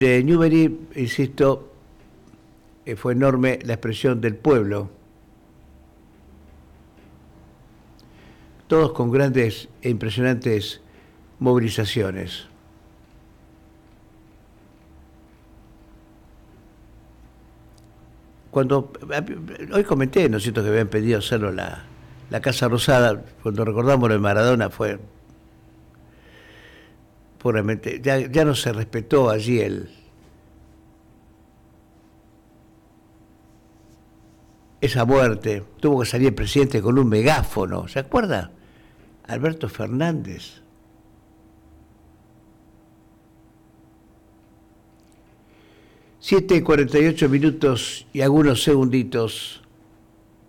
De Newbery, insisto, fue enorme la expresión del pueblo, todos con grandes e impresionantes movilizaciones. Cuando hoy comenté, ¿no es cierto?, que habían pedido hacerlo la Casa Rosada, cuando recordamos lo de Maradona fue puramente, ya no se respetó allí esa muerte. Tuvo que salir el presidente con un megáfono, ¿se acuerda? Alberto Fernández. Siete y 48 minutos y algunos segunditos.